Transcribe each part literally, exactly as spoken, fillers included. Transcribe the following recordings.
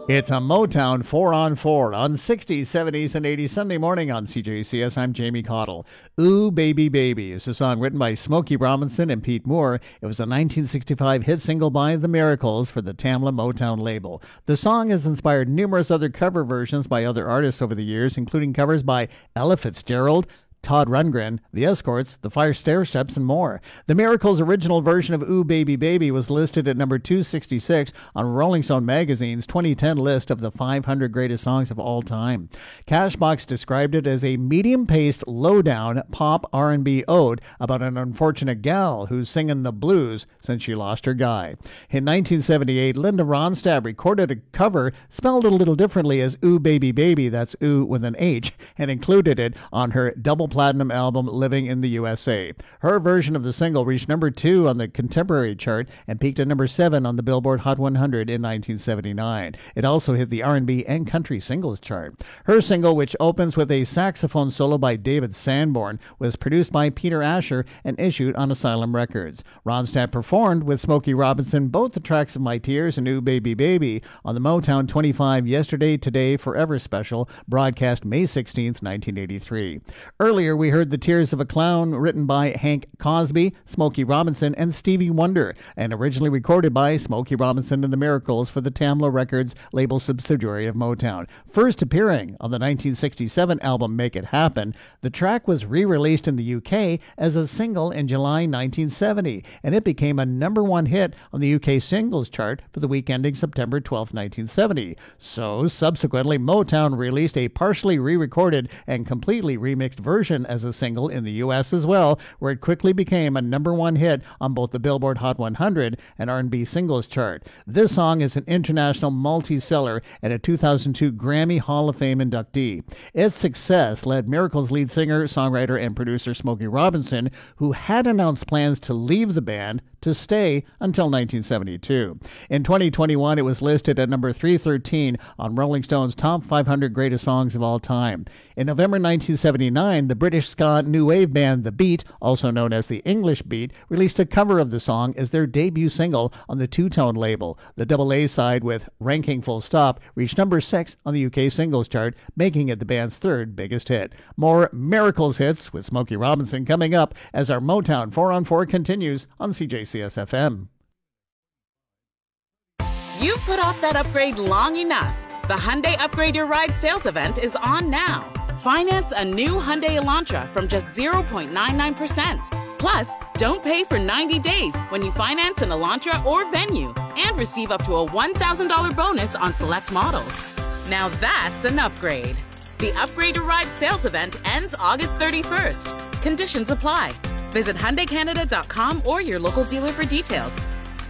It's a Motown four on four on sixties, seventies, and eighties Sunday morning on C J C S. I'm Jamie Cottle. Ooh Baby Baby is a song written by Smokey Robinson and Pete Moore. It was a nineteen sixty-five hit single by The Miracles for the Tamla Motown label. The song has inspired numerous other cover versions by other artists over the years, including covers by Ella Fitzgerald, Todd Rundgren, The Escorts, The Fire Stairsteps, and more. The Miracles' original version of Ooh Baby Baby was listed at number two sixty-six on Rolling Stone magazine's twenty ten list of the five hundred greatest songs of all time. Cashbox described it as a medium-paced, low-down pop R and B ode about an unfortunate gal who's singing the blues since she lost her guy. In nineteen seventy-eight, Linda Ronstadt recorded a cover spelled a little differently as Ooh Baby Baby, that's ooh with an H, and included it on her double platinum album Living in the U S A. Her version of the single reached number two on the contemporary chart and peaked at number seven on the Billboard Hot one hundred in nineteen seventy-nine. It also hit the R and B and country singles chart. Her single, which opens with a saxophone solo by David Sanborn, was produced by Peter Asher and issued on Asylum Records. Ronstadt performed with Smokey Robinson both the tracks of My Tears and Ooh Baby Baby on the Motown twenty-five Yesterday, Today, Forever special, broadcast May sixteenth, nineteen eighty-three. Earlier, we heard The Tears of a Clown, written by Hank Cosby, Smokey Robinson, and Stevie Wonder, and originally recorded by Smokey Robinson and the Miracles for the Tamla Records label subsidiary of Motown. First appearing on the nineteen sixty-seven album Make It Happen, the track was re-released in the U K as a single in July nineteen seventy, and it became a number one hit on the U K singles chart for the week ending September twelfth, nineteen seventy. So, subsequently, Motown released a partially re-recorded and completely remixed version as a single in the U S as well, where it quickly became a number one hit on both the Billboard Hot one hundred and R and B singles chart. This song is an international multi-seller and a two thousand two Grammy Hall of Fame inductee. Its success led Miracles lead singer, songwriter, and producer Smokey Robinson, who had announced plans to leave the band, to stay until nineteen seventy-two. In twenty twenty-one, it was listed at number three thirteen on Rolling Stone's Top five hundred Greatest Songs of All Time. In November nineteen seventy-nine, the British ska new wave band The Beat, also known as the English Beat, released a cover of the song as their debut single on the Two-Tone label. The double A side with Ranking Full Stop reached number six on the U K singles chart, making it the band's third biggest hit. More Miracles hits with Smokey Robinson coming up as our Motown four on four continues on C J C S F M. You've put off that upgrade long enough. The Hyundai Upgrade Your Ride sales event is on now. Finance a new Hyundai Elantra from just zero point nine nine percent. Plus, don't pay for ninety days when you finance an Elantra or Venue, and receive up to a one thousand dollars bonus on select models. Now that's an upgrade. The Upgrade Your Ride sales event ends August thirty-first. Conditions apply. Visit Hyundai Canada dot com or your local dealer for details.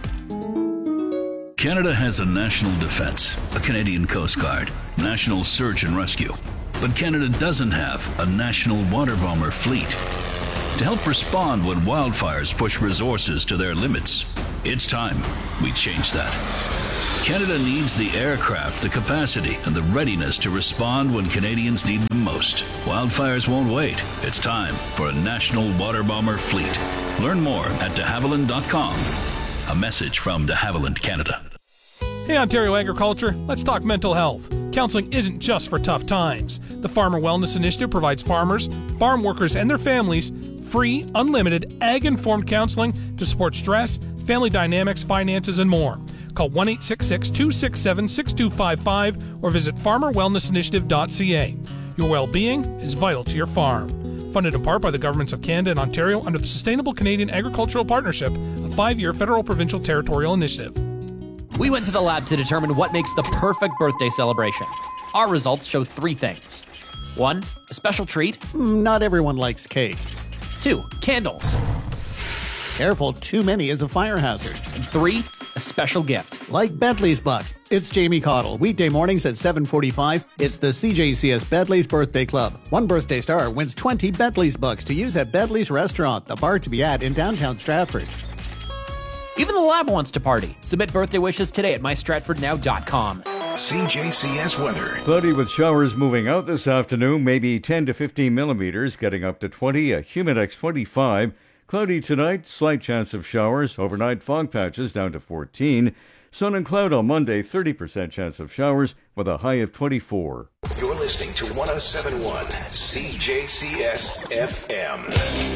Canada has a national defense, a Canadian Coast Guard, national search and rescue. But Canada doesn't have a national water bomber fleet. To help respond when wildfires push resources to their limits, it's time we change that. Canada needs the aircraft, the capacity, and the readiness to respond when Canadians need them most. Wildfires won't wait. It's time for a national water bomber fleet. Learn more at de havilland dot com. A message from de Havilland Canada. Hey Ontario Agriculture, let's talk mental health. Counseling isn't just for tough times. The Farmer Wellness Initiative provides farmers, farm workers, and their families free, unlimited, ag-informed counseling to support stress, family dynamics, finances, and more. Call one eight six six, two six seven, six two five five or visit farmer wellness initiative dot c a. Your well-being is vital to your farm. Funded in part by the governments of Canada and Ontario under the Sustainable Canadian Agricultural Partnership, a five-year federal provincial territorial initiative. We went to the lab to determine what makes the perfect birthday celebration. Our results show three things. One, a special treat. Not everyone likes cake. Two, candles. Careful, too many is a fire hazard. And three, a special gift. Like Bentley's Bucks. It's Jamie Cottle. Weekday mornings at seven forty-five. It's the C J C S Bentley's Birthday Club. One birthday star wins twenty Bentley's Bucks to use at Bentley's Restaurant, the bar to be at in downtown Stratford. Even the lab wants to party. Submit birthday wishes today at my stratford now dot com. C J C S weather. Cloudy with showers moving out this afternoon, maybe ten to fifteen millimeters, getting up to twenty, a Humidex twenty-five. Cloudy tonight, slight chance of showers. Overnight fog patches down to fourteen. Sun and cloud on Monday, thirty percent chance of showers with a high of twenty-four. You're listening to one oh seven point one C J C S F M.